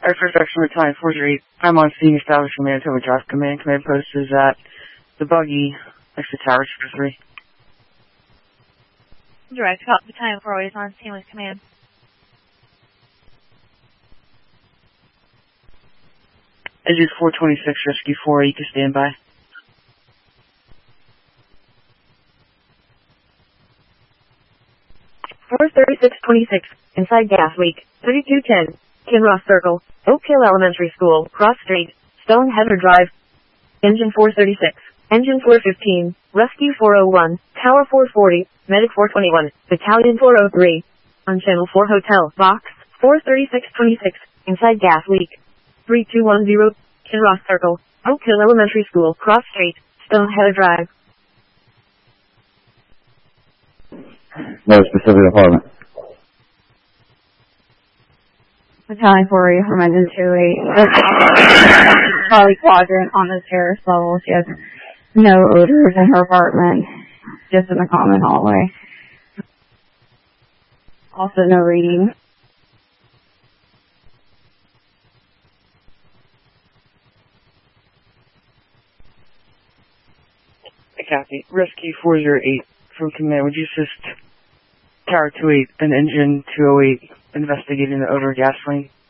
Air Force Action Battalion 408. I'm on scene establishing Manitoba Drive. Command post is at the buggy next to Tower 3. Direct Cop Battalion 408 is on scene with command. Engine 426, Rescue 408 to stand by. (43626) inside gas leak. 3210. Kinross Circle, Oak Hill Elementary School, Cross Street, Stone Heather Drive. Engine 436. Engine 415, Rescue 401, Tower 440, Medic 421, Battalion 403. On Channel 4 Hotel, Box 43626, inside gas leak. 3210, Kinross Circle, Oak Hill Elementary School, Cross Street, Stone Heather Drive. No specific department. Battalion 408 from Engine 28. Charlie Quadrant on the terrace level. She has no odors in her apartment, just in the common hallway. Also no reading. Copy. Rescue 408 from command. Would you assist Tower 28 and Engine 208 investigating the odor of gasoline?